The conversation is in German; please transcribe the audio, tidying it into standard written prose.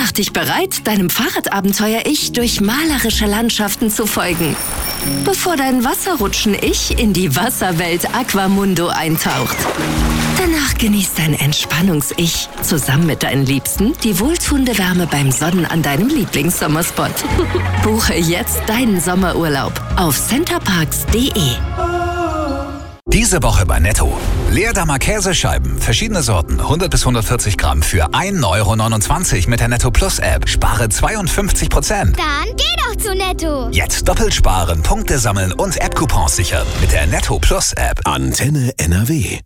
Mach dich bereit, deinem Fahrradabenteuer-Ich durch malerische Landschaften zu folgen, bevor dein Wasserrutschen-Ich in die Wasserwelt Aquamundo eintaucht. Danach genießt dein Entspannungs-Ich zusammen mit deinen Liebsten die wohltuende Wärme beim Sonnen an deinem Lieblingssommerspot. Buche jetzt deinen Sommerurlaub auf centerparks.de. Diese Woche bei Netto. Leerdammer Käsescheiben, verschiedene Sorten, 100 bis 140 Gramm für 1,29 € mit der Netto Plus App. Spare 52%. Dann geh doch zu Netto. Jetzt doppelt sparen, Punkte sammeln und App-Coupons sichern mit der Netto Plus App. Antenne NRW.